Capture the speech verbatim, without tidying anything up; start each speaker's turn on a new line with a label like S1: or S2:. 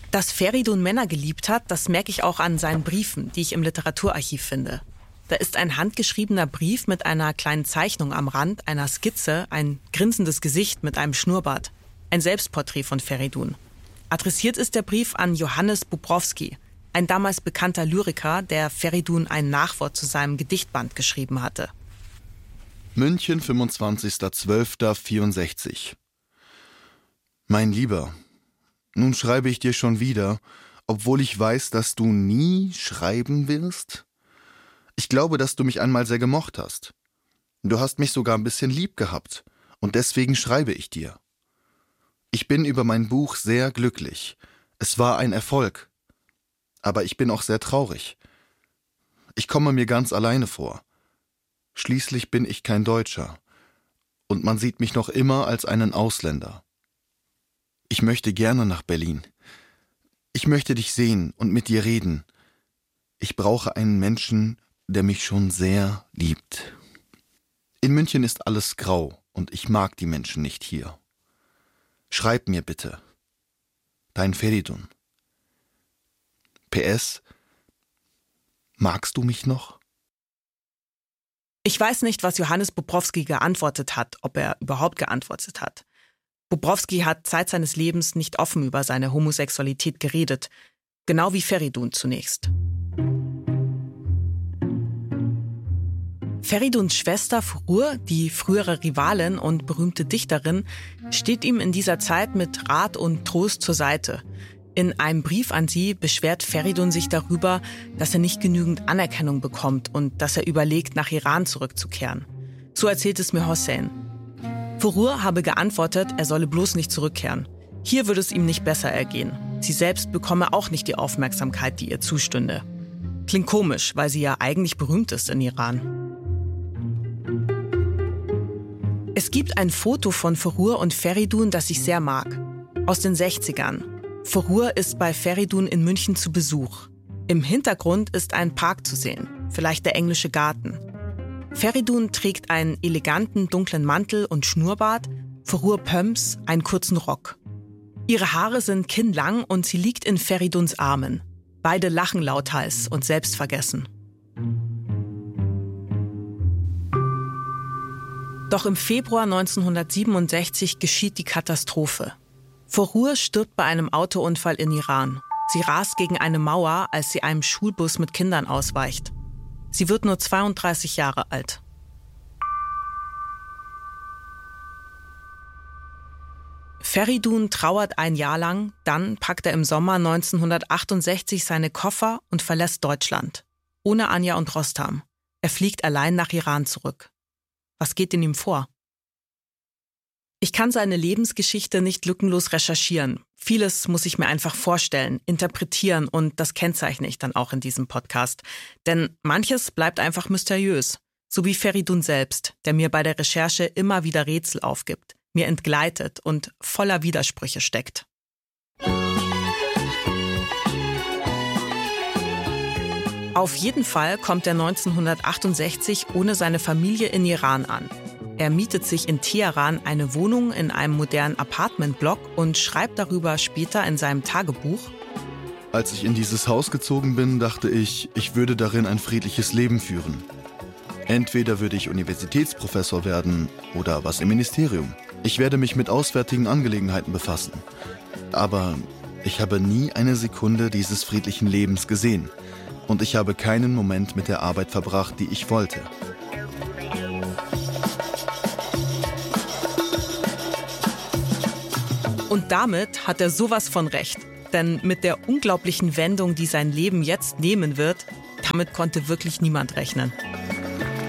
S1: Dass Feridun Männer geliebt hat, das merke ich auch an seinen Briefen, die ich im Literaturarchiv finde. Da ist ein handgeschriebener Brief mit einer kleinen Zeichnung am Rand, einer Skizze, ein grinsendes Gesicht mit einem Schnurrbart. Ein Selbstporträt von Feridun. Adressiert ist der Brief an Johannes Bobrowski, ein damals bekannter Lyriker, der Feridun ein Nachwort zu seinem Gedichtband geschrieben hatte.
S2: München, fünfundzwanzigster zwölfter vierundsechzig. Mein Lieber, nun schreibe ich dir schon wieder, obwohl ich weiß, dass du nie schreiben wirst. Ich glaube, dass du mich einmal sehr gemocht hast. Du hast mich sogar ein bisschen lieb gehabt und deswegen schreibe ich dir. Ich bin über mein Buch sehr glücklich. Es war ein Erfolg. Aber ich bin auch sehr traurig. Ich komme mir ganz alleine vor. Schließlich bin ich kein Deutscher. Und man sieht mich noch immer als einen Ausländer. Ich möchte gerne nach Berlin. Ich möchte dich sehen und mit dir reden. Ich brauche einen Menschen, der mich schon sehr liebt. In München ist alles grau und ich mag die Menschen nicht hier. Schreib mir bitte. Dein Feridun. P S. Magst du mich noch?
S1: Ich weiß nicht, was Johannes Bobrowski geantwortet hat, ob er überhaupt geantwortet hat. Bobrowski hat Zeit seines Lebens nicht offen über seine Homosexualität geredet, genau wie Feridun zunächst. Feriduns Schwester Furur, die frühere Rivalin und berühmte Dichterin, steht ihm in dieser Zeit mit Rat und Trost zur Seite. In einem Brief an sie beschwert Feridun sich darüber, dass er nicht genügend Anerkennung bekommt und dass er überlegt, nach Iran zurückzukehren. So erzählt es mir Hossein. Furur habe geantwortet, er solle bloß nicht zurückkehren. Hier würde es ihm nicht besser ergehen. Sie selbst bekomme auch nicht die Aufmerksamkeit, die ihr zustünde. Klingt komisch, weil sie ja eigentlich berühmt ist in Iran. Es gibt ein Foto von Furur und Feridun, das ich sehr mag. Aus den sechzigern. Furur ist bei Feridun in München zu Besuch. Im Hintergrund ist ein Park zu sehen, vielleicht der englische Garten. Feridun trägt einen eleganten dunklen Mantel und Schnurrbart, Furur Pumps, einen kurzen Rock. Ihre Haare sind kinnlang und sie liegt in Feriduns Armen. Beide lachen lauthals und selbstvergessen. Doch im Februar neunzehnhundertsiebenundsechzig geschieht die Katastrophe. Furur stirbt bei einem Autounfall in Iran. Sie rast gegen eine Mauer, als sie einem Schulbus mit Kindern ausweicht. Sie wird nur zweiunddreißig Jahre alt. Feridun trauert ein Jahr lang, dann packt er im Sommer neunzehnhundertachtundsechzig seine Koffer und verlässt Deutschland. Ohne Anja und Rostam. Er fliegt allein nach Iran zurück. Was geht in ihm vor? Ich kann seine Lebensgeschichte nicht lückenlos recherchieren. Vieles muss ich mir einfach vorstellen, interpretieren und das kennzeichne ich dann auch in diesem Podcast. Denn manches bleibt einfach mysteriös. So wie Feridun selbst, der mir bei der Recherche immer wieder Rätsel aufgibt, mir entgleitet und voller Widersprüche steckt. Auf jeden Fall kommt er neunzehnhundertachtundsechzig ohne seine Familie in Iran an. Er mietet sich in Teheran eine Wohnung in einem modernen Apartmentblock und schreibt darüber später in seinem Tagebuch:
S2: Als ich in dieses Haus gezogen bin, dachte ich, ich würde darin ein friedliches Leben führen. Entweder würde ich Universitätsprofessor werden oder was im Ministerium. Ich werde mich mit auswärtigen Angelegenheiten befassen. Aber ich habe nie eine Sekunde dieses friedlichen Lebens gesehen. Und ich habe keinen Moment mit der Arbeit verbracht, die ich wollte.
S1: Und damit hat er sowas von recht. Denn mit der unglaublichen Wendung, die sein Leben jetzt nehmen wird, damit konnte wirklich niemand rechnen.